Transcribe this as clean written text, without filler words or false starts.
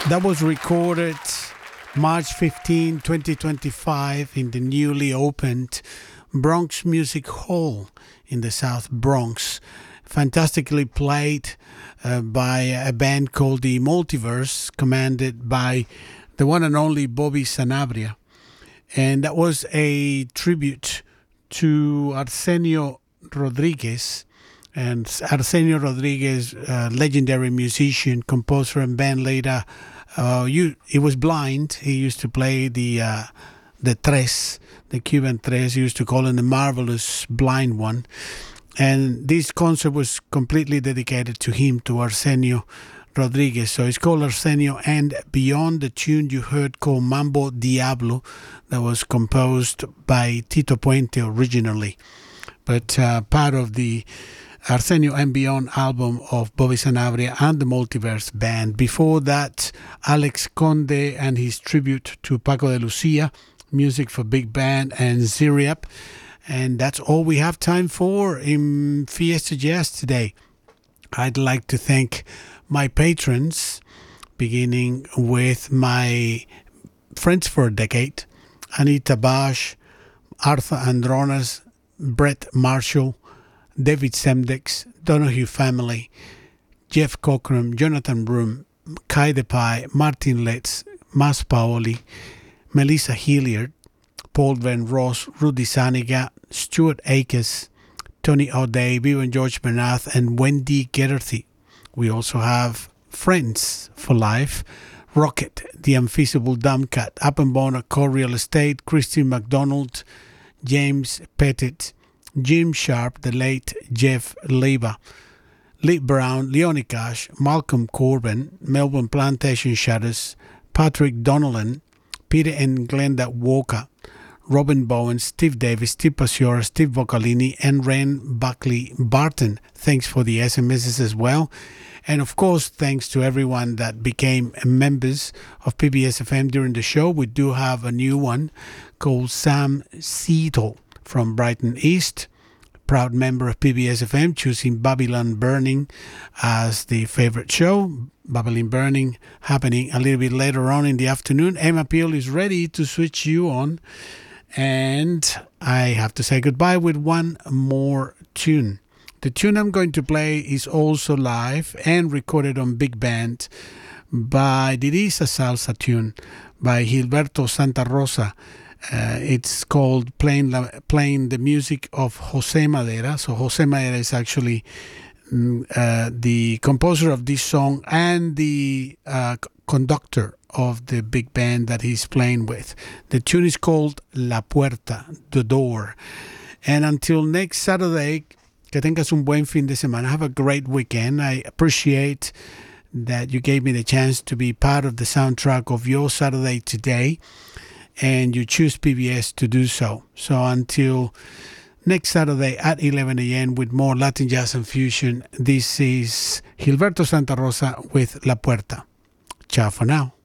That was recorded March 15, 2025 in the newly opened Bronx Music Hall in the South Bronx. Fantastically played by a band called the Multiverse, commanded by the one and only Bobby Sanabria. And that was a tribute to Arsenio Rodriguez. And Arsenio Rodriguez, legendary musician, composer, and band leader. He was blind. He used to play the tres, the Cuban tres. He used to call him the marvelous blind one. And this concert was completely dedicated to him, to Arsenio Rodriguez. So it's called Arsenio and Beyond. The tune you heard called Mambo Diablo, that was composed by Tito Puente originally, but part of the Arsenio and Beyond album of Bobby Sanabria and the Multiverse Band. Before that, Alex Conde and his tribute to Paco de Lucia, music for big band and Ziriap. And that's all we have time for in Fiesta Jazz today. I'd like to thank my patrons, beginning with my friends for a decade, Anita Bosch, Arthur Andronas, Brett Marshall, David Semdex, Donahue Family, Jeff Cochran, Jonathan Broom, Kai DePai, Martin Letts, Mas Paoli, Melissa Hilliard, Paul Van Ross, Rudy Saniga, Stuart Akers, Tony O'Day, Vivian George Bernath, and Wendy Gerthy. We also have Friends for Life, Rocket, The Unfeasible Dumbcat, Appenbonner Core Real Estate, Christine McDonald, James Pettit, Jim Sharp, the late Jeff Leiva, Lee Brown, Leonie Cash, Malcolm Corbin, Melbourne Plantation Shadows, Patrick Donnellan, Peter and Glenda Walker, Robin Bowen, Steve Davis, Steve Pasiora, Steve Vocalini, and Ren Buckley Barton. Thanks for the SMSs as well. And of course, thanks to everyone that became members of PBS FM during the show. We do have a new one called Sam Seatle from Brighton East, proud member of PBS FM, choosing Babylon Burning as the favorite show. Babylon Burning happening a little bit later on in the afternoon. Emma Peel is ready to switch you on. And I have to say goodbye with one more tune. The tune I'm going to play is also live and recorded on big band by it is a salsa tune by Gilberto Santa Rosa. It's called playing the music of Jose Madera. So Jose Madera is actually the composer of this song and the conductor of the big band that he's playing with. The tune is called La Puerta, the door. And until next Saturday, que tengas un buen fin de semana. Have a great weekend. I appreciate that you gave me the chance to be part of the soundtrack of your Saturday today, and you choose PBS to do so. So until next Saturday at 11 a.m. with more Latin Jazz and Fusion, this is Gilberto Santa Rosa with La Puerta. Ciao for now.